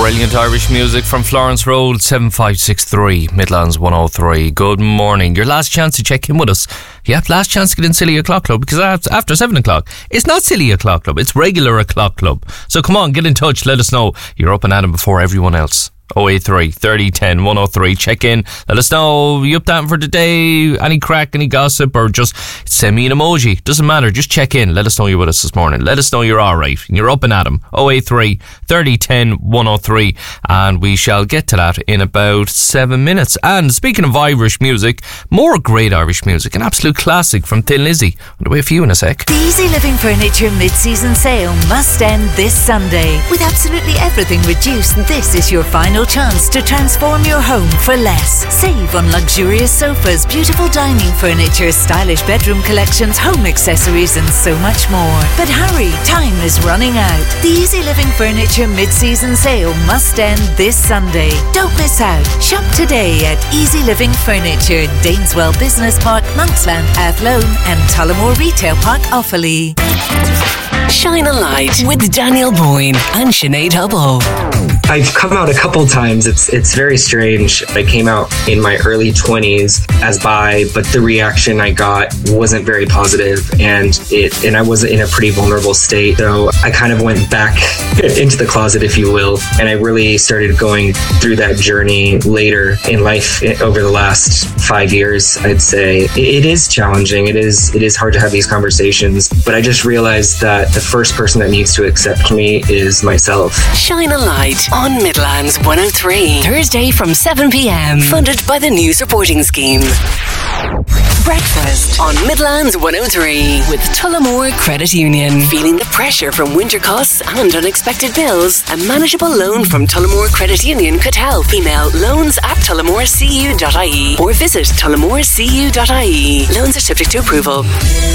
Brilliant Irish music from Florence Road, 7563, Midlands 103. Good morning. Your last chance to check in with us. Yep, last chance to get in Silly O'Clock Club, because after 7 o'clock, it's not Silly O'Clock Club, it's regular O'Clock Club. So come on, get in touch, let us know you're up and at 'em before everyone else. 083 30 10 103. Check in, let us know you up that for the day, any crack, any gossip, or just send me an emoji. Doesn't matter, just check in, let us know you're with us this morning, let us know you're alright, you're up and at 'em. 083 30 10 103, and we shall get to that in about 7 minutes. And speaking of Irish music, more great Irish music, an absolute classic from Thin Lizzy on the way for you in a sec. The Easy Living Furniture mid-season sale must end this Sunday. With absolutely everything reduced, this is your final chance to transform your home for less. Save on luxurious sofas, beautiful dining furniture, stylish bedroom collections, home accessories, and so much more. But hurry, time is running out. The Easy Living Furniture mid-season sale must end this Sunday. Don't miss out. Shop today at Easy Living Furniture, Daneswell Business Park, Monksland, Athlone, and Tullamore Retail Park, Offaly. Shine a Light with Daniel Boyne and Sinead Hubble. I've come out a couple times. It's very strange. I came out in my early 20s as bi, but the reaction I got wasn't very positive, and I was in a pretty vulnerable state. So I kind of went back into the closet, if you will, and I really started going through that journey later in life over the last 5 years. I'd say it is challenging. It is hard to have these conversations, but I just realized that the first person that needs to accept me is myself. Shine a Light on Midlands 103. Thursday from 7 p.m. Funded by the News Reporting Scheme. Breakfast on Midlands 103 with Tullamore Credit Union. Feeling the pressure from winter costs and unexpected bills? A manageable loan from Tullamore Credit Union could help. Email loans@tullamorecu.ie or visit tullamorecu.ie. Loans are subject to approval.